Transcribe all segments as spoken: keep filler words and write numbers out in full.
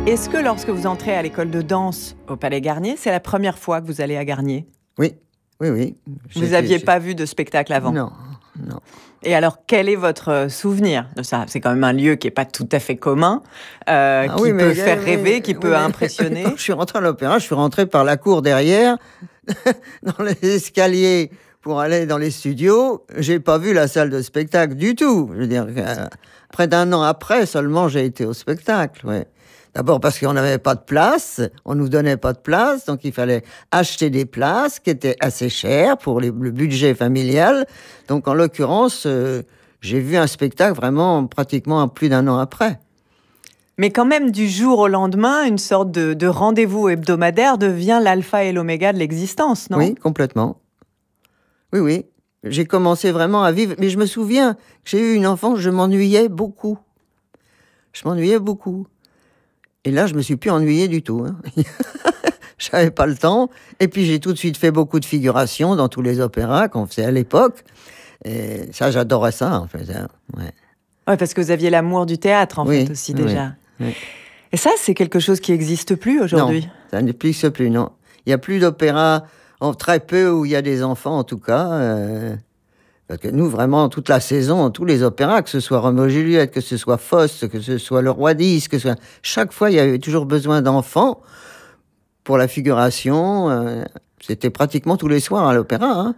Est-ce que lorsque vous entrez à l'école de danse au Palais Garnier, c'est la première fois que vous allez à Garnier ? Oui, oui, oui. Vous n'aviez pas vu de spectacle avant ? Non, non. Et alors, quel est votre souvenir de ça ? C'est quand même un lieu qui n'est pas tout à fait commun, euh, Ah qui oui, peut mais, faire mais, rêver, qui oui, peut mais, impressionner. Quand je suis rentré à l'opéra, je suis rentré par la cour derrière, dans les escaliers pour aller dans les studios. J'ai pas vu la salle de spectacle du tout. Je veux dire, euh, près d'un an après seulement, j'ai été au spectacle. Ouais. D'abord parce qu'on n'avait pas de place, on nous donnait pas de place, donc il fallait acheter des places qui étaient assez chères pour les, le budget familial. Donc en l'occurrence, euh, j'ai vu un spectacle vraiment pratiquement plus d'un an après. Mais quand même, du jour au lendemain, une sorte de, de rendez-vous hebdomadaire devient l'alpha et l'oméga de l'existence, non ? Oui, complètement. Oui, oui. J'ai commencé vraiment à vivre. Mais je me souviens que j'ai eu une enfance, je m'ennuyais beaucoup. Je m'ennuyais beaucoup. Et là, je me suis plus ennuyé du tout. Hein. J'avais pas le temps. Et puis, j'ai tout de suite fait beaucoup de figurations dans tous les opéras qu'on faisait à l'époque. Et ça, j'adorais ça, en fait. Hein. Ouais. Ouais, parce que vous aviez l'amour du théâtre, en oui, fait, aussi, déjà. Oui, oui. Et ça, c'est quelque chose qui n'existe plus aujourd'hui. Non, ça n'existe plus, non. Il n'y a plus d'opéra, en très peu où il y a des enfants, en tout cas. Euh, parce que nous, vraiment, toute la saison, tous les opéras, que ce soit Roméo et Juliette, que ce soit Faust, que ce soit Le Roi d'Is, que ce soit... chaque fois, il y avait toujours besoin d'enfants pour la figuration. Euh, c'était pratiquement tous les soirs à l'opéra. Hein.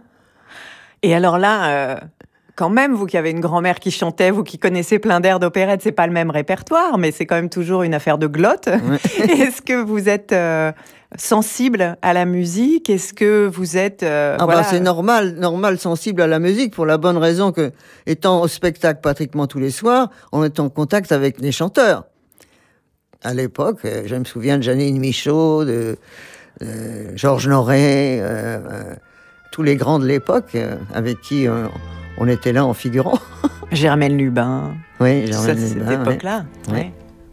Et alors là... Euh... Quand même, vous qui avez une grand-mère qui chantait, vous qui connaissez plein d'airs d'opérette, c'est pas le même répertoire, mais c'est quand même toujours une affaire de glotte. Ouais. Est-ce que vous êtes euh, sensible à la musique ? Est-ce que vous êtes... Euh, ah voilà... bah c'est normal, normal, sensible à la musique, pour la bonne raison que, étant au spectacle pratiquement tous les soirs, on est en contact avec les chanteurs. À l'époque, je me souviens de Janine Michaud, de, de Georges Noré, euh, euh, tous les grands de l'époque euh, avec qui... Euh, on était là en figurant. Germaine Lubin. Oui, Germaine ça, Lubin. Cette époque-là. Ouais. Ouais.